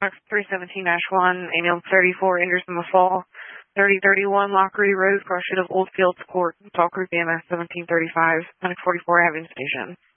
317-1, ambulance 34, Anderson Fall, 3031 Lockery Road, cross street of Oldfields Court, Tall Creek, BMS 1735, 144 Avenue Station.